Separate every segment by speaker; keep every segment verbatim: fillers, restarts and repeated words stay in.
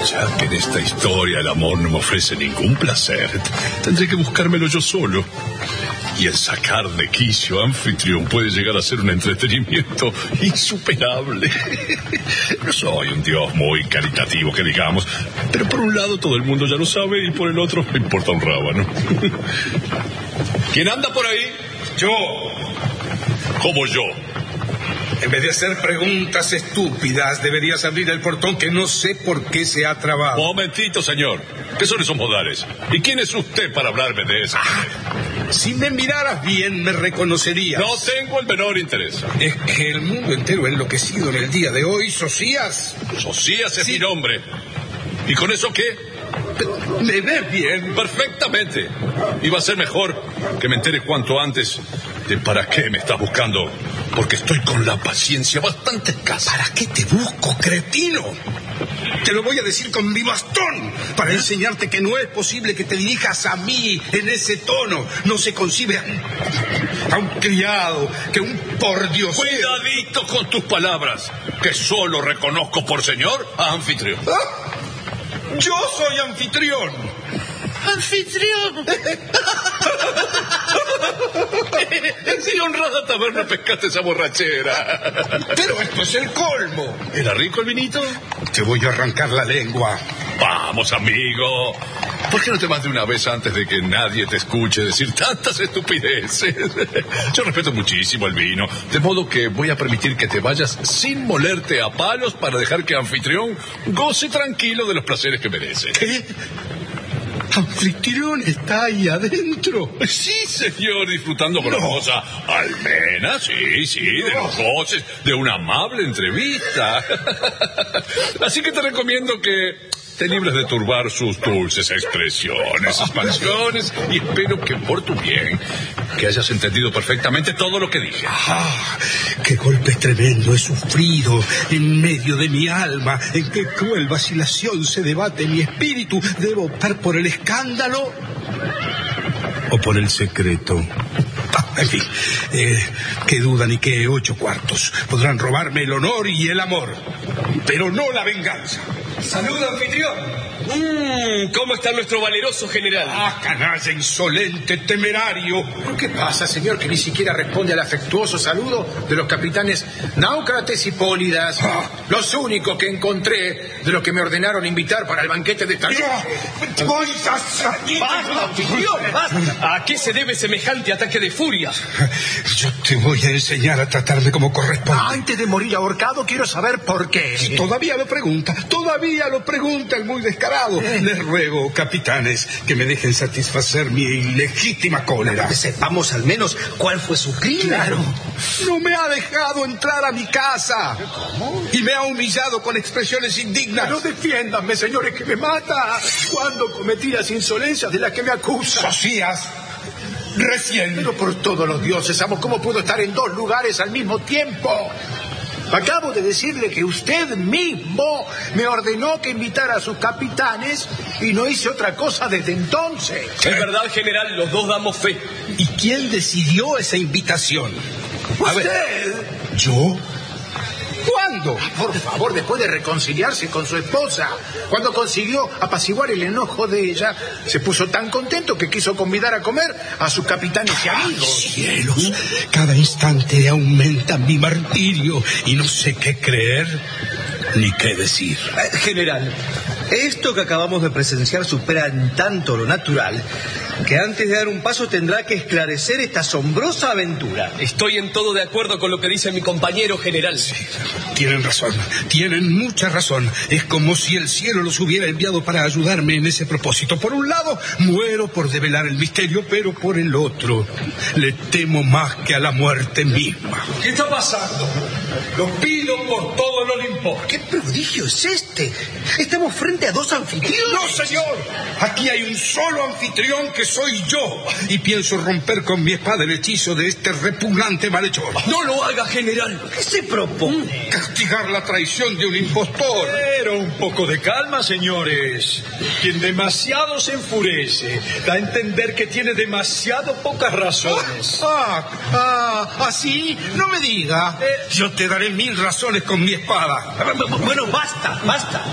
Speaker 1: Ya que en esta historia el amor no me ofrece ningún placer, tendré que buscármelo yo solo. Y el sacar de quicio a Anfitrión puede llegar a ser un entretenimiento insuperable. No soy un dios muy caritativo, que digamos, pero por un lado todo el mundo ya lo sabe y por el otro me importa un rábano. ¿Quién anda por ahí?
Speaker 2: Yo.
Speaker 1: ¿Cómo yo?
Speaker 2: En vez de hacer preguntas estúpidas, deberías abrir el portón, que no sé por qué se ha trabado.
Speaker 1: Momentito, señor. ¿Qué son esos modales? ¿Y quién es usted para hablarme de eso?
Speaker 2: Ah, si me miraras bien, me reconocerías.
Speaker 1: No tengo el menor interés.
Speaker 2: Es que el mundo entero ha enloquecido en el día de hoy, Socias.
Speaker 1: Socias es
Speaker 2: Sí.
Speaker 1: mi nombre. ¿Y con eso qué?
Speaker 2: ¿Me ves bien?
Speaker 1: Perfectamente. Y va a ser mejor que me entere cuanto antes de para qué me estás buscando, porque estoy con la paciencia bastante escasa.
Speaker 2: ¿Para qué te busco, cretino? Te lo voy a decir con mi bastón, para enseñarte que no es posible que te dirijas a mí en ese tono. No se concibe a, a un criado, que un pordiosero.
Speaker 1: Cuidadito con tus palabras, que solo reconozco por señor a Anfitrión.
Speaker 2: ¿Ah? Yo soy anfitrión.
Speaker 3: ¡Anfitrión!
Speaker 1: Sí, honrada taberna pescaste esa borrachera.
Speaker 2: Pero esto es el colmo.
Speaker 1: ¿Era rico el vinito?
Speaker 2: Te voy a arrancar la lengua.
Speaker 1: Vamos, amigo. ¿Por qué no te vas de una vez antes de que nadie te escuche decir tantas estupideces? Yo respeto muchísimo el vino, de modo que voy a permitir que te vayas sin molerte a palos para dejar que Anfitrión goce tranquilo de los placeres que merece.
Speaker 2: ¿Qué? ¿Anfitrión está ahí adentro?
Speaker 1: Sí, señor, disfrutando con la
Speaker 2: No.
Speaker 1: hermosa Almena, sí, sí, de los goces de una amable entrevista. Así que te recomiendo que te libres de turbar sus dulces expresiones, expansiones, y espero que por tu bien, que hayas entendido perfectamente todo lo que dije.
Speaker 2: ¡Ah! ¡Qué golpe tremendo he sufrido en medio de mi alma! ¡En qué cruel vacilación se debate mi espíritu! ¿Debo optar por el escándalo o por el secreto? Ah, en fin, eh, qué duda ni qué ocho cuartos. Podrán robarme el honor y el amor, pero no la venganza.
Speaker 4: ¡Salud, anfitrión! Mm, ¿Cómo está nuestro valeroso general?
Speaker 2: ¡Ah, canalla insolente, temerario!
Speaker 5: ¿Qué pasa, señor, que ni siquiera responde al afectuoso saludo de los capitanes Náucrates y Pólidas,
Speaker 2: Ah.
Speaker 5: los únicos que encontré de los que me ordenaron invitar para el banquete de esta noche?
Speaker 4: ¡Basta, anfitrión! ¡Basta! ¿A qué se debe semejante ataque de furia?
Speaker 2: Yo te voy a enseñar a tratarme como corresponde.
Speaker 5: Antes de morir ahorcado, quiero saber por qué.
Speaker 2: Todavía lo pregunta, todavía lo pregunta el muy descarado. Les ruego, capitanes, que me dejen satisfacer mi ilegítima cólera.
Speaker 5: Que sepamos al menos cuál fue su crimen.
Speaker 2: Claro, no me ha dejado entrar a mi casa. ¿Cómo? Y me ha humillado con expresiones indignas.
Speaker 5: No defiéndanme, señores, que me mata. ¿Cuándo cometí las insolencias de las que me acusan?
Speaker 2: Socias, recién.
Speaker 5: Pero por todos los dioses, amo, ¿cómo puedo estar en dos lugares al mismo tiempo? Acabo de decirle que usted mismo me ordenó que invitara a sus capitanes y no hice otra cosa desde entonces.
Speaker 4: Es verdad, general, los dos damos fe.
Speaker 2: ¿Y quién decidió esa invitación? A ver,
Speaker 5: ¿Usted?
Speaker 2: ¿yo? ¿Cuándo?
Speaker 5: Por favor, después de reconciliarse con su esposa, cuando consiguió apaciguar el enojo de ella, se puso tan contento que quiso convidar a comer a sus capitanes y amigos.
Speaker 2: ¡Cielos! Cada instante aumenta mi martirio y no sé qué creer ni qué decir.
Speaker 6: Eh, General, esto que acabamos de presenciar supera en tanto lo natural que antes de dar un paso tendrá que esclarecer esta asombrosa aventura.
Speaker 4: Estoy en todo de acuerdo con lo que dice mi compañero general.
Speaker 2: Sí, tienen razón, tienen mucha razón. Es como si el cielo los hubiera enviado para ayudarme en ese propósito. Por un lado, muero por develar el misterio, pero por el otro, le temo más que a la muerte misma.
Speaker 4: ¿Qué está pasando? Lo pido por todo el Olimpo.
Speaker 5: ¿Qué prodigio es este? Estamos frente a dos anfitriones.
Speaker 2: ¡No, señor! Aquí hay un solo anfitrión que soy yo, y pienso romper con mi espada el hechizo de este repugnante malhechor.
Speaker 4: No lo haga, general.
Speaker 5: ¿Qué se propone?
Speaker 2: Castigar la traición de un impostor.
Speaker 7: Pero un poco de calma, señores. Quien demasiado se enfurece da a entender que tiene demasiado pocas razones.
Speaker 2: Ah, ah, así, no me diga. Yo te daré mil razones con mi espada.
Speaker 6: Bueno, basta, basta.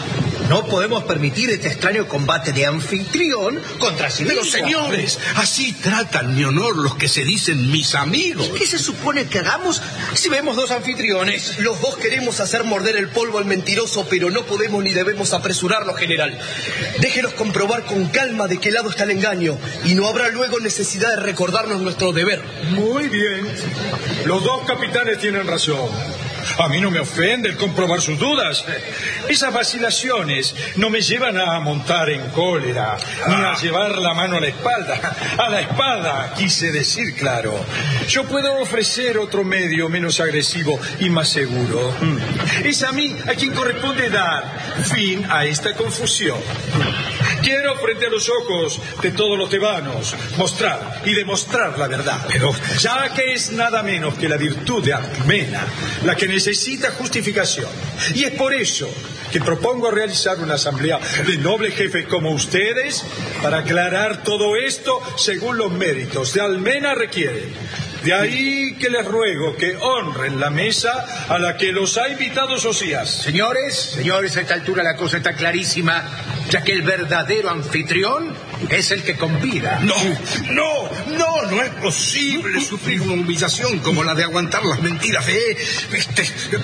Speaker 6: no podemos permitir este extraño combate de anfitrión contra sí mismo.
Speaker 2: Pero señores, así tratan mi honor los que se dicen mis amigos.
Speaker 6: ¿Qué se supone que hagamos si vemos dos anfitriones?
Speaker 4: Los dos queremos hacer morder el polvo al mentiroso, pero no podemos ni debemos apresurarlo, general. Déjenos comprobar con calma de qué lado está el engaño y no habrá luego necesidad de recordarnos nuestro deber.
Speaker 7: Muy bien. Los dos capitanes tienen razón. A mí no me ofende el comprobar sus dudas. Esas vacilaciones no me llevan a montar en cólera, ni a llevar la mano a la espalda. A la espalda, quise decir, claro. Yo puedo ofrecer otro medio menos agresivo y más seguro. Es a mí a quien corresponde dar fin a esta confusión. Quiero, frente a los ojos de todos los tebanos, mostrar y demostrar la verdad. Pero ya que es nada menos que la virtud de Alcmena la que necesita justificación. Y es por eso que propongo realizar una asamblea de nobles jefes como ustedes para aclarar todo esto según los méritos de Alcmena requieren. De ahí que les ruego que honren la mesa a la que los ha invitado Socias.
Speaker 5: Señores, señores, a esta altura la cosa está clarísima, ya que el verdadero anfitrión es el que convida.
Speaker 2: No, no, no, no es posible sufrir una humillación como la de aguantar las mentiras de este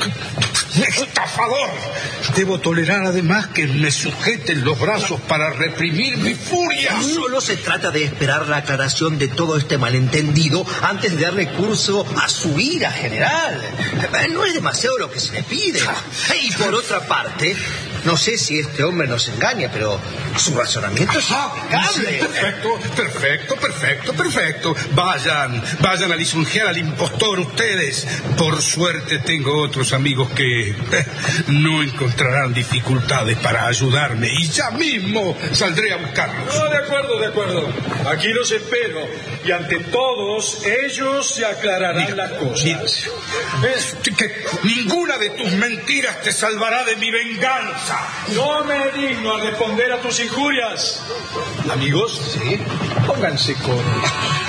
Speaker 2: estafador. Debo tolerar además que me sujeten los brazos para reprimir mi furia.
Speaker 6: Solo se trata de esperar la aclaración de todo este malentendido antes de darle curso a su ira, general. No es demasiado lo que se le pide. Y por otra parte, no sé si este hombre nos engaña, pero su razonamiento es impecable.
Speaker 2: Perfecto, perfecto, perfecto, perfecto. Vayan, vayan a lisonjear al impostor ustedes. Por suerte tengo otros amigos que eh, no encontrarán dificultades para ayudarme y ya mismo saldré a buscarlos.
Speaker 7: No, de acuerdo, de acuerdo. Aquí los espero y ante todos ellos se aclararán
Speaker 2: Diga,
Speaker 7: las cosas.
Speaker 2: diga. ¿Ves? Que ninguna de tus mentiras te salvará de mi venganza.
Speaker 7: No me digno a responder a tus injurias. Amigos,
Speaker 6: ¿Sí?
Speaker 7: pónganse cómodos.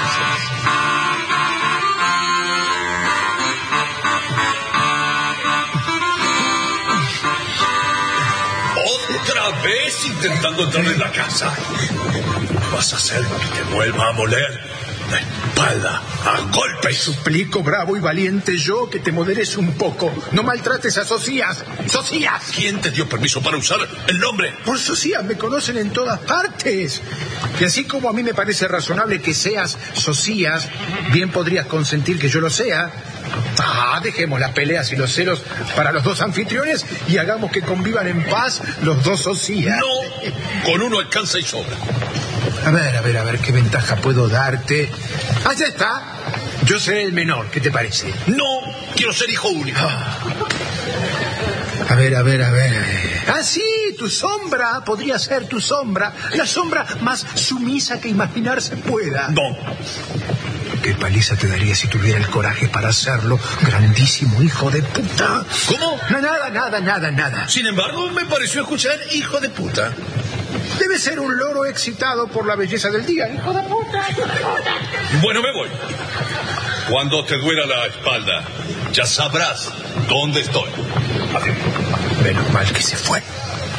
Speaker 1: Otra vez intentando entrar en la casa. Vas a hacer que te vuelva a moler la espalda a golpes.
Speaker 5: Suplico, bravo y valiente yo, que te moderes un poco. No maltrates a Socias. ¡Socias!
Speaker 1: ¿Quién te dio permiso para usar el nombre?
Speaker 5: Por Socias me conocen en todas partes. Y así como a mí me parece razonable que seas Socias, bien podrías consentir que yo lo sea. Ah, dejemos las peleas y los celos para los dos anfitriones y hagamos que convivan en paz los dos Socias.
Speaker 1: No, con uno alcanza y sobra.
Speaker 5: A ver, a ver, a ver, ¿qué ventaja puedo darte? Allá está. Yo seré el menor, ¿qué te parece?
Speaker 1: No, quiero ser hijo único.
Speaker 5: Ah. A ver, a ver, a ver. Ah, sí, tu sombra podría ser tu sombra. La sombra más sumisa que imaginarse pueda.
Speaker 1: No.
Speaker 5: ¿Qué paliza te daría si tuviera el coraje para hacerlo, grandísimo hijo de puta?
Speaker 1: ¿Cómo?
Speaker 5: No, nada, nada, nada, nada.
Speaker 1: Sin embargo, me pareció escuchar hijo de puta.
Speaker 5: Debe ser un loro excitado por la belleza del día, hijo de puta.
Speaker 1: Bueno, me voy. Cuando te duela la espalda, ya sabrás dónde estoy. Adiós.
Speaker 5: Menos mal que se fue.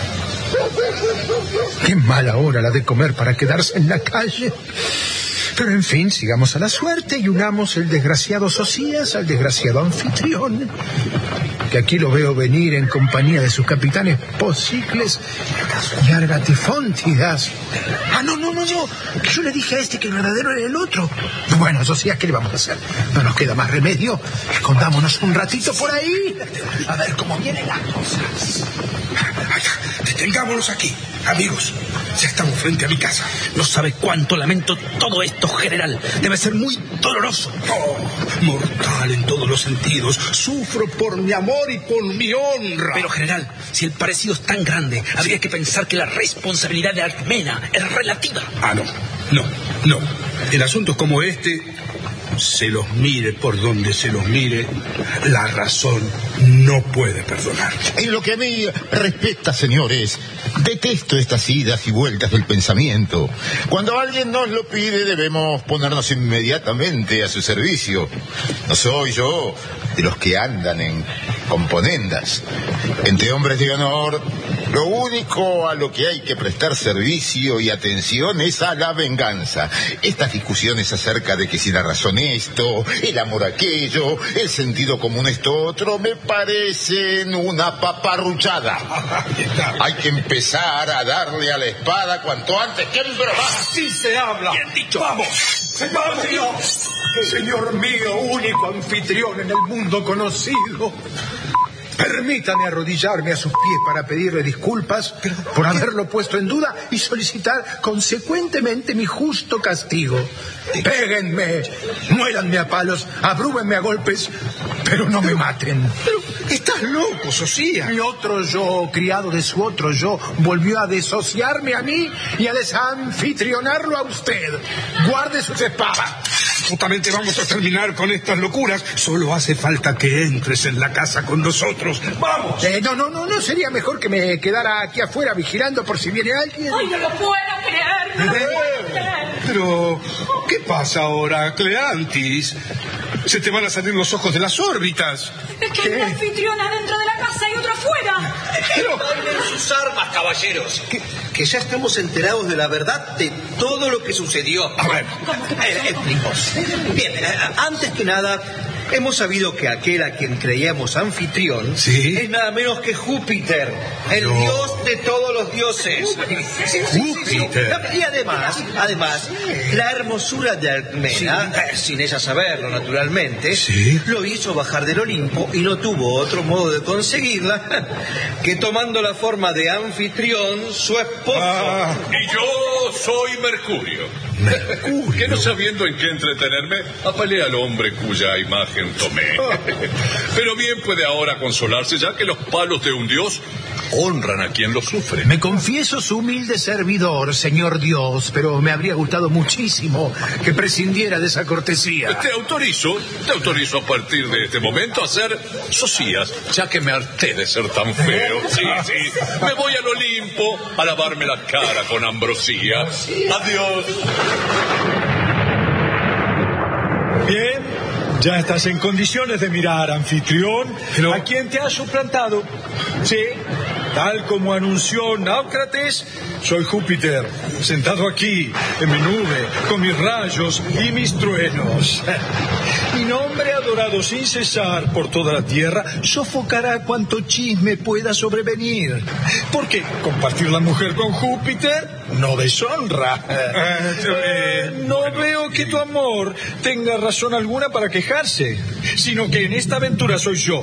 Speaker 5: Qué mala hora la de comer para quedarse en la calle. Pero en fin, sigamos a la suerte y unamos el desgraciado Socias al desgraciado anfitrión, que aquí lo veo venir en compañía de sus capitanes Posicles y Argatifóntidas. Ah, no, no, no, no, que yo le dije a este que el verdadero era el otro. Bueno, Socias, ¿qué le vamos a hacer? No nos queda más remedio. Escondámonos un ratito por ahí, a ver cómo vienen las cosas.
Speaker 2: Detengámonos aquí, amigos. Ya estamos frente a mi casa.
Speaker 8: No sabe cuánto lamento todo esto, general. Debe ser muy doloroso.
Speaker 2: Oh, mortal en todos los sentidos. Sufro por mi amor y por mi honra.
Speaker 8: Pero, general, si el parecido es tan grande, habría que pensar que la responsabilidad de Alcmena es relativa.
Speaker 2: Ah, no, no, no. En asuntos como este, se los mire por donde se los mire, la razón no puede perdonar.
Speaker 9: En lo que a mí respecta, señores, detesto estas idas y vueltas del pensamiento. Cuando alguien nos lo pide, debemos ponernos inmediatamente a su servicio. No soy yo de los que andan en componendas. Entre hombres de honor Lo único a lo que hay que prestar servicio y atención es a la venganza. Estas discusiones acerca de que si la razón esto, el amor aquello, el sentido común esto otro, me parecen una paparruchada. Hay que empezar a darle a la espada cuanto antes. ¡Qué broma!
Speaker 2: Así se habla.
Speaker 8: Bien dicho.
Speaker 2: ¡Vamos!
Speaker 5: Señor mío, señor mío, único anfitrión en el mundo conocido. Permítame arrodillarme a sus pies para pedirle disculpas por haberlo puesto en duda y solicitar consecuentemente mi justo castigo. Péguenme, muéranme a palos, abrúmenme a golpes, pero no me maten.
Speaker 2: Pero estás loco, Sosía.
Speaker 5: Mi otro yo, criado de su otro yo, volvió a desociarme a mí y a desanfitrionarlo a usted. Guarde sus espadas.
Speaker 2: Justamente vamos a terminar con estas locuras. Solo hace falta que entres en la casa con nosotros. ¡Vamos!
Speaker 5: Eh, no, no, no, no sería mejor que me quedara aquí afuera vigilando por si viene alguien.
Speaker 10: ¡Ay, no lo puedo creer! No lo puedo creer.
Speaker 2: Pero, ¿qué pasa ahora, Cleantis? Se te van a salir los ojos de las órbitas.
Speaker 10: Es que hay un anfitrión adentro de la casa y otro afuera.
Speaker 6: Pero bailen sus armas, caballeros. Que, que ya estamos enterados de la verdad de todo lo que sucedió.
Speaker 2: A ver.
Speaker 6: Eh, explico. Bien, eh, antes que nada, hemos sabido que aquel a quien creíamos anfitrión
Speaker 2: ¿Sí?
Speaker 6: es nada menos que Júpiter, el
Speaker 2: No.
Speaker 6: dios de todos los dioses. Sí, sí, sí,
Speaker 2: Júpiter.
Speaker 6: sí. Y además, además, la hermosura de Alcmena, eh, sin ella saberlo naturalmente,
Speaker 2: ¿Sí?
Speaker 6: lo hizo bajar del Olimpo y no tuvo otro modo de conseguirla que tomando la forma de anfitrión, su esposo.
Speaker 2: Ah.
Speaker 1: Y yo soy Mercurio.
Speaker 2: Mercurio.
Speaker 1: Que no sabiendo en qué entretenerme, apelé al hombre cuya imagen tomé. Pero bien puede ahora consolarse, ya que los palos de un dios honran a quien los sufre.
Speaker 5: Me confieso su humilde servidor, señor Dios, pero me habría gustado muchísimo que prescindiera de esa cortesía.
Speaker 1: Te autorizo, te autorizo a partir de este momento a hacer socias, ya que me harté de ser tan feo. Sí, sí. Me voy al Olimpo a lavarme la cara con ambrosía. Adiós.
Speaker 7: Bien, ya estás en condiciones de mirar, anfitrión,
Speaker 2: Pero-
Speaker 7: a quien te has suplantado. Sí, tal como anunció Náucrates, soy Júpiter, sentado aquí, en mi nube, con mis rayos y mis truenos. Mi nombre, adorado sin cesar por toda la tierra, sofocará cuanto chisme pueda sobrevenir. Porque compartir la mujer con Júpiter no deshonra. Eh, no veo que tu amor tenga razón alguna para quejarse, sino que en esta aventura soy yo